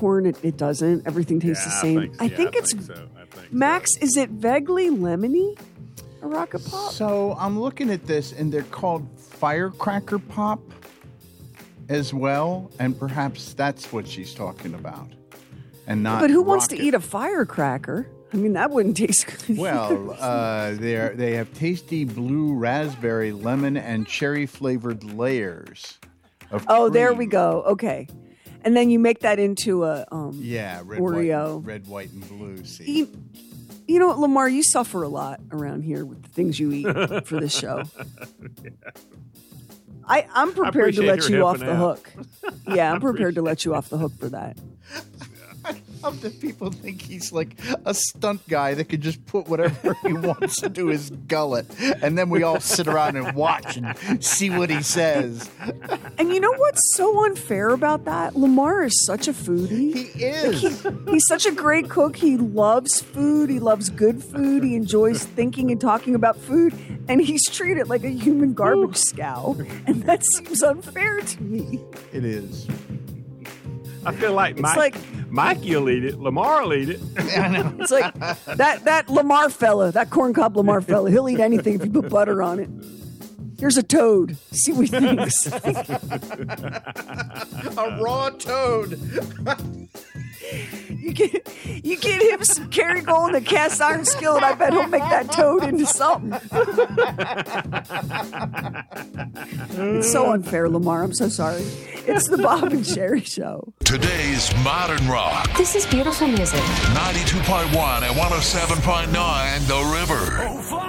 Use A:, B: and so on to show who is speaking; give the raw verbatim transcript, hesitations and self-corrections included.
A: popcorn, it, it doesn't. Everything tastes
B: Yeah,
A: the same.
B: I think,
A: I
B: yeah,
A: think
B: I
A: it's
B: think so. I think
A: Max.
B: so.
A: Is it vaguely lemony? A rocket pop?
C: So I'm looking at this, and they're called Firecracker Pop as well, and perhaps that's what she's talking about, and not.
A: But who wants to
C: rocket.
A: eat a firecracker? I mean, that wouldn't taste good.
C: Well, uh, they they have tasty blue raspberry, lemon, and cherry flavored layers of.
A: Oh, there
C: cream.
A: we go. Okay, and then you make that into a um,
C: Yeah, red,
A: Oreo.
C: white, red, white, and blue. See,
A: You, you know what, Lamar? You suffer a lot around here with the things you eat for this show. I, I'm prepared to
B: appreciate
A: let
B: your
A: you off
B: helping
A: the
B: out.
A: hook. Yeah, I'm prepared to let you off the hook for that.
C: I love that people think he's like a stunt guy that can just put whatever he wants into his gullet, and then we all sit around and watch and see what he says.
A: And you know what's so unfair about that? Lamar is such a foodie.
C: He is.
A: He's such a great cook. He loves food. He loves good food. He enjoys thinking and talking about food. And he's treated like a human garbage scow. And that seems unfair to me.
C: It is.
B: I feel like
A: It's
B: Mike,
A: like-
B: Mikey will eat it. Lamar will eat it.
C: I know.
A: It's like that that Lamar fella, that corncob Lamar fella. He'll eat anything if you put butter on it. Here's a toad. See what he thinks.
C: A raw toad.
A: You get you get him some Kerrygold and a cast iron skillet. I bet he'll make that toad into something. It's so unfair, Lamar. I'm so sorry. It's the Bob and Sherry Show.
D: Today's modern rock.
E: This is beautiful music.
D: ninety-two point one and one oh seven point nine The River.